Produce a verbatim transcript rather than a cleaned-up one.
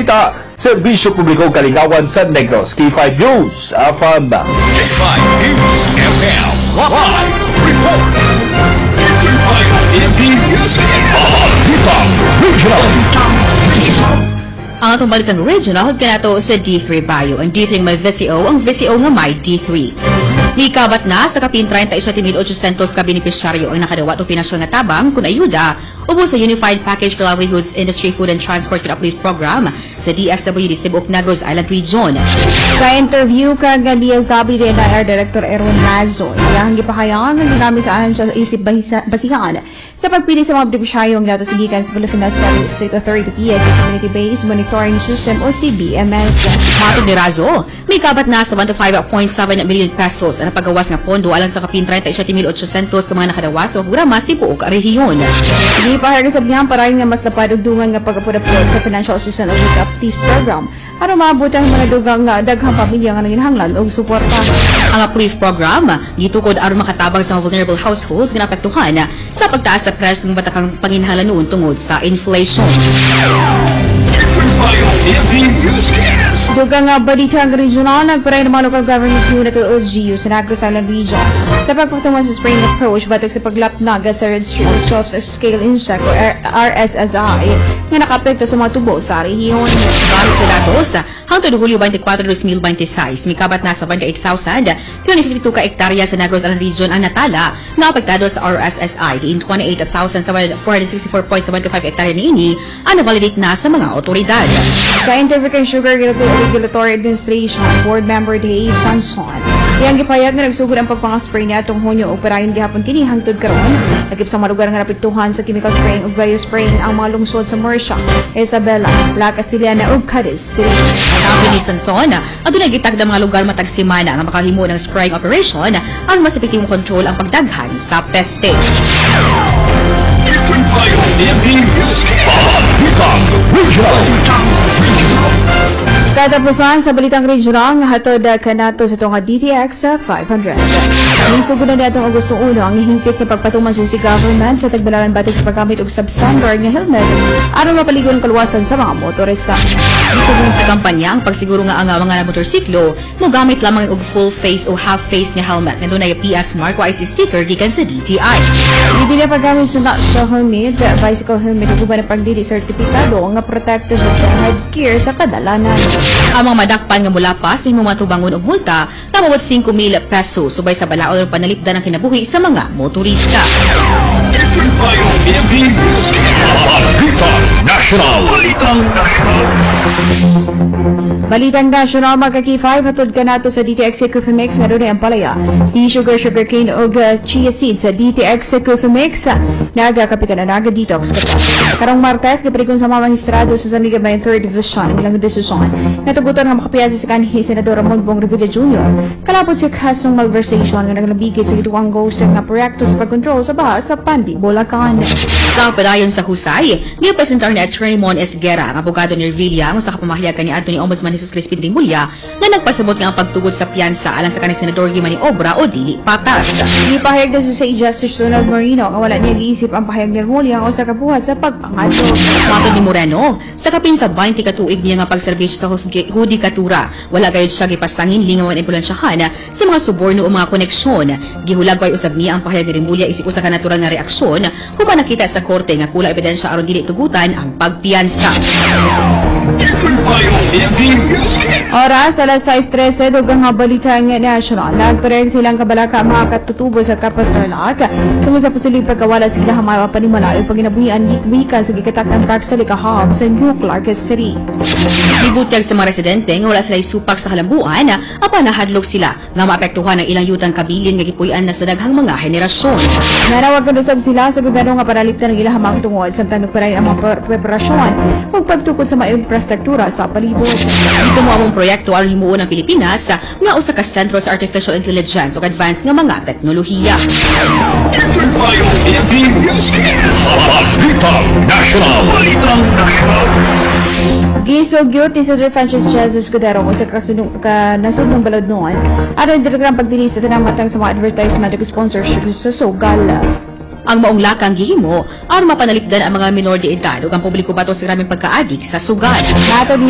balita, serbisyo publiko kaligawan sa Negros. K five News, F M. K five News F M. Live report. K five M D News F M. Balita Regional. Ang atong balitang regional, kanato sa D three Bayo. Ang D three may V C O, ang V C O nga may D three. Nikabat na sa kapin thirty-seven thousand eight hundred ka benepisyaryo ang nakadawa o pinasyal nga tabang kung ayuda ubo sa Unified Package for Livelihoods Industry Food and Transport and Uplift Program sa D S W D Cebu Negros Island Region. Sa interview kag D S W D N I R Director Erwin Lazo, iyang gipahayag ang ginamit sa ahan siya sa isip bahisa- basihan sa pagpili sa mga benepisyaryo nga nato sa gikan sa Philippine State Authority P S Community Based Monitoring System o C B M S. Matod ni Razo, may kabat na sa one hundred five point seven million pesos ang napagawas nga pondo alang sa kapin thirty-seven thousand eight hundred ka mga nakadawas sa programa sa tibuok rehiyon. Hindi pa harga sabihan para nga mas napadugdungan nga pag-apod-apod sa Financial Assistance Office Uplift Program para maabot ang mga dugang nga daghang pamilya nga nanginhanglan og suporta. Ang Uplift Program gitukod aron makatabang sa mga vulnerable households nga naapektuhan sa pagtaas sa presyo ng batakang panginhanglan noon tungod sa inflation. Dugang nga balitang regional, nagparay ng mga local government unit o L G U sa Negros Island Region sa pagpatungan sa spring approach batok sa paglapnag sa Registry of Soft-Scale Insect o R S S I nga nakapekto sa mga tubo sa rehiyon. Base sa datos, hangtod Hulyo twenty-four, twenty twenty-six, may kabat na sa twenty-eight thousand two hundred fifty-two ka ektarya sa Negros Island Region ang natala na apektado sa R S S I. Diin twenty-eight thousand four hundred sixty-four point seven five ektarya niini ang navalidate na sa mga otoridad. Sa interview kay Sugar Regulatory Administration Board Member Dave Sanson, iyang gipayag nga nagsugod ang pagpangaspray niya atong Hunyo o parayon gihapon kini hangtod karon. Nagip sa mga lugar nga napiktuhan sa chemical spraying ug biospraying ang mga lungsod sa Murcia, Isabela, La Casillana ug Cadiz City. Ang ni Sanson, adunay gitagda mga lugar matag semana nga makahimo ng spraying operation aron mas epektibong kontrol ang pagdaghan sa peste. Katapusan sa balitang regional nga hatod kanato sa itong D T X five hundred. Nisugod na niya itong Agosto one ang ihimpit na pagpatuman sa city government sa tagdalaran batik sa paggamit og substandard nga helmet aron mapaligon ang kaluwasan sa mga motorista. Dito din sa kampanya, ang pagsiguro nga ang mga motorsiklo mo gamit lamang og full face o half face nga helmet nga dunay P S Mark o I C sticker gikan sa D T I. Hindi na paggamit sa nutshell helmet, bicycle helmet ug uban ang pagdili sertipikado nga protective headgear sa kadalanan. Ang mga madakpan nga mula pa sa imong matubangon og multa nabawat five mil peso subay sa balaod ng panalipdan ng kinabuhi sa mga motorista. National. Balitang National. Balitang national magka K five hatod kanato sa D T X Coffee Mix nga dunay ang palaya. Di sugar sugar cane ug uh, chia seeds sa D T X Coffee Mix naga kapitan na naga detox kata. Karong Martes giprikon sa mga magistrado sa San Miguel third Division ilang desisyon. Natugutan nga makapiyasa si kanhi Senador Ramon Bong Revilla Junior Kalapot si kasong malversation nga naglabigit sa gituang ghost nga proyekto sa pagkontrol sa baha sa Pandi, Bulacan. Sa padayon sa husay, gipresentar ni Attorney Mon Esguera ang abogado ni Revilla ang sa kapamahayagan ni Atty. Ombudsman Jesus Crispin Rimulya na nagpasabot nga ang pagtugod sa piyansa alang sa kanhi Senador Gimani Obra o dili patas. Gipahayag na sa Justice Ronald Moreno nga wala niya giisip ang pahayag ni Rimulya o sa kabuhat sa pagpangadto. Matod ni Moreno, sa kapin sa twenty katuig niya nga pagserbisyo sa hudikatura, wala gayud siya gipasangin lingawan impluwensyahan sa mga suborno o mga koneksyon. Gihulagway usab niya ang pahayag ni Rimulya isip usa ka natural nga reaksyon human nakita sa korte nga kulang ebidensya aron dili tugutan ang pagpiyansa. Oras alas sais trese dugang nga balita nga national. Nagpareng silang kabalaka mga katutubo sa Kapas Tarlac tungod sa posibleng pagkawala sa ilang mga panimala o paginabuhian wika sa gikatakang park sa Likahab sa New Clark City. Ibutyag sa mga residente nga wala sila isupak sa kalambuan apan nahadlok sila nga maapektuhan ang ilang yutang kabilin nga gipuy-an na sa daghang mga henerasyon. Narawag usab sila sa gobyerno nga paraliptan ang ilang hamang tungod sa tanong paray ang mga preparasyon ug pagtukod sa mga infrastruktura sa palibot. Ito mo among proyekto aron himuon ang Pilipinas nga usa ka sentro sa artificial intelligence ug advanced nga mga teknolohiya. National. Balitang National. Gisugyot ni Senator Francis Jesus Cordero sa kasunong ka nasunong balod noon aron direktang pagdili sa tanang matang sa mga advertisement ug sponsorship sa sugal. Ang maong lakang gihimo aron mapanalipdan ang mga minor de edad ug ang publiko bato sa graming pagkaadik sa sugal. Natod